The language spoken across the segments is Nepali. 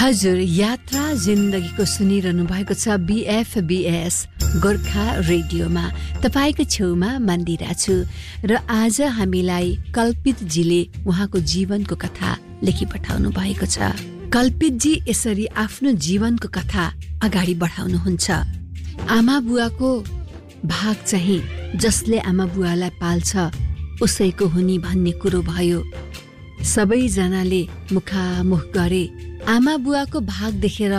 हजुर यात्रा जिन्दगीको सुनिरहनु भएको छ BFBS गोर्खा रेडियोमा। तपाईको छेउमा मन्दिरा छु र आज हामीलाई कल्पितजीले उहाँको जीवनको कथा लेखी पठाउनु भएको छ। कल्पितजी यसरी आफ्नो जीवनको कथा अगाडि बढाउनुहुन्छ। आमा बुवाको भाग चाहिँ जसले आमा बुवालाई पाल्छ उसैको हुने भन्ने कुरो भयो। सबैजनाले मुखामुख गरे। आमा बुवाको भाग देखेर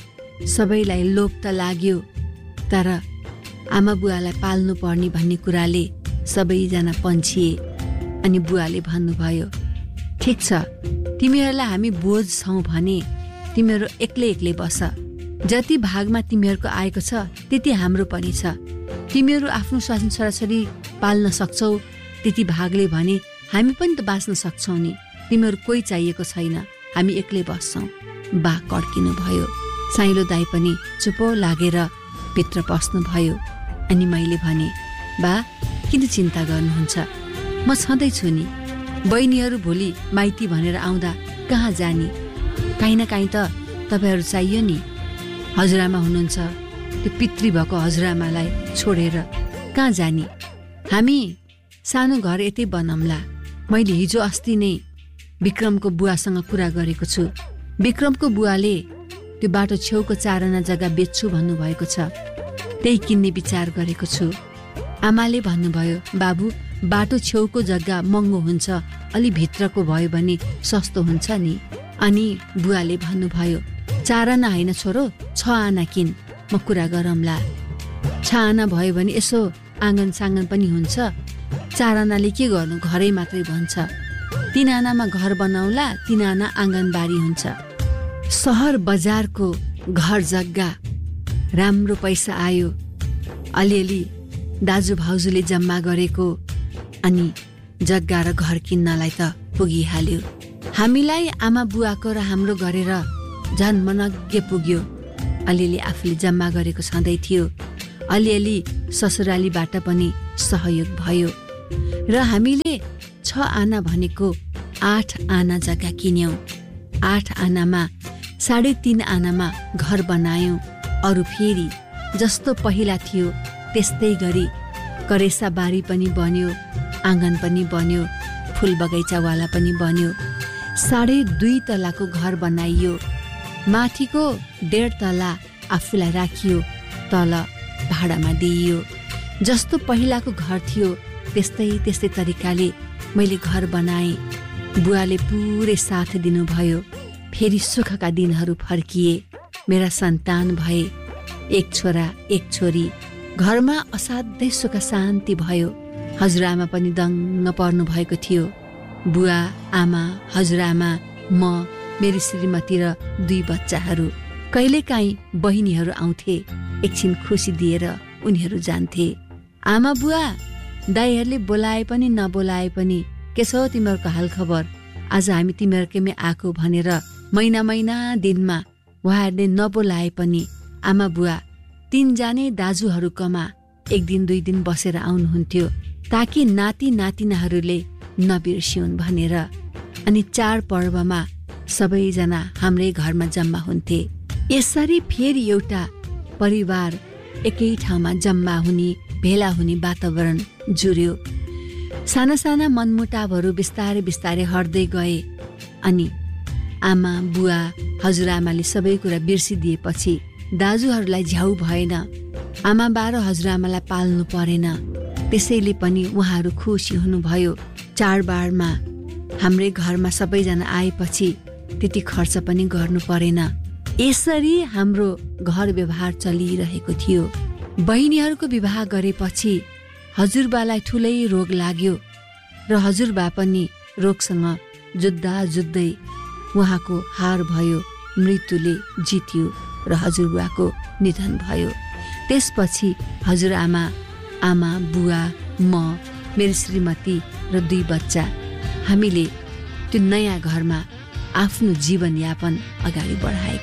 सबैलाई लोभ त लाग्यो, तर आमा बुवालाई पाल्नु पर्ने भन्ने कुराले सबैजना पन्छिए। अनि बुवाले भन्नुभयो, ठिक छ, तिमीहरूलाई हामी बोझ छौं भने तिमीहरू एक्लै बस। जति भागमा तिमीहरूको आएको छ त्यति हाम्रो पनि छ। तिमीहरू आफ्नो स्वास्नी छोराछोरी पाल्न सक्छौ त्यति भागले भने हामी पनि त बाँच्न सक्छौ नि। तिमीहरू कोही चाहिएको छैन, हामी एक्लै बस्छौं। बा कड्किनु भयो। साइलो दाई पनि चुपो लागेर भित्र पस्नु भयो। अनि मैले भने, बा किन चिन्ता गर्नुहुन्छ, म छँदैछु नि। बहिनीहरू भोलि माइती भनेर आउँदा कहाँ जाने? काहीँ न काहीँ त तपाईँहरू चाहियो नि। हजुरआमा हुनुहुन्छ, त्यो पितृ भएको हजुरआमालाई छोडेर कहाँ जाने? हामी सानो घर यतै बनाउँला। मैले हिजो अस्ति नै विक्रमको बुवासँग कुरा गरेको छु। विक्रमको बुवाले त्यो बाटो छेउको 4 आना जग्गा बेच्छु भन्नुभएको छ। त्यही किन्ने विचार गरेको छु। आमाले भन्नुभयो, बाबु बाटो छेउको जग्गा महँगो हुन्छ, अलि भित्रको भयो भने सस्तो हुन्छ नि। अनि बुवाले भन्नुभयो, 4 आना होइन छोरो, 6 आना किन, म कुरा गरौँला। 6 आना भयो भने यसो आँगन साँगन पनि हुन्छ। 4 आनाले के गर्नु, घरै मात्रै भन्छ। 3 आनामा घर बनाउला, 3 आना आँगनबारी हुन्छ। सहर बजारको घर जग्गा राम्रो पैसा आयो। अलिअलि दाजु भाउजूले जम्मा गरेको अनि जग्गा र घर किन्नलाई त पुगिहाल्यो। हामीलाई आमा बुवाको र हाम्रो गरेर झन् मनग्गे पुग्यो। अलिअलि आफूले जम्मा गरेको छँदै थियो। अलिअलि ससुरालीबाट पनि सहयोग भयो र हामीले 6 आना भनेको 8 आना जग्गा किन्यौं। 8 आनामा 3.5 आनामा घर बनायौं। अरू फेरि जस्तो पहिला थियो त्यस्तै गरी करेसा बारी पनि बन्यो, आँगन पनि बन्यो, फूल बगैँचावाला पनि बन्यो। 2.5 तलाको घर बनाइयो। माथिको 1.5 तला आफूलाई राखियो, तल भाडामा दिइयो। जस्तो पहिलाको घर थियो त्यस्तै तरिकाले मैले घर बनाएँ। बुवाले पुरै साथ दिनुभयो। फेरि सुखका दिनहरू फर्किए। मेरा सन्तान भए, 1 छोरा 1 छोरी। घरमा असाध्यै सुख शान्ति भयो। हजुरआमा पनि दङ्ग पर्नु भएको थियो। बुवा, आमा, हजुरआमा, म, मेरी श्रीमती र 2 बच्चाहरू। कहिलेकाहीँ बहिनीहरू आउँथे, एकछिन खुसी दिएर उनीहरू जान्थे। आमा बुवा दाइहरूले बोलाए पनि नबोलाए पनि के छ तिमीहरूको हाल खबर, आज हामी तिमीहरूकैमा आएको भनेर महिना दिनमा उहाँहरूले नबोलाए पनि आमा बुवा 3 जाने दाजुहरूकोमा 1 दिन 2 दिन बसेर आउनुहुन्थ्यो, ताकि नाति नातिनाहरूले नबिर्सिउन् भनेर। अनि चाडपर्वमा सबैजना हाम्रै घरमा जम्मा हुन्थे। यसरी फेरि एउटा परिवार एकै ठाउँमा जम्मा हुने, भेला हुने वातावरण जुर्यो। साना साना मनमुटावहरू बिस्तारै हट्दै गए। अनि आमा बुवा हजुरआमाले सबै कुरा बिर्सिदिएपछि दाजुहरूलाई झ्याउ भएन। आमा बा र हजुरआमालाई पाल्नु परेन। त्यसैले पनि उहाँहरू खुसी हुनुभयो। चाडबाडमा हाम्रै घरमा सबैजना आएपछि त्यति खर्च पनि गर्नु परेन। यसरी हाम्रो घर व्यवहार चलिरहेको थियो। बहिनीहरूको विवाह गरेपछि हजुरबालाई ठुलै रोग लाग्यो र हजुरबा पनि रोगसँग जुत्दै उहाँको हार भयो, मृत्युले जित्यो र हजुरबाको निधन भयो। त्यसपछि हजुरआमा, आमा बुवा, म, मेरो श्रीमती र 2 बच्चा हामीले त्यो नयाँ घरमा आफ्नो जीवनयापन अगाडि बढाएका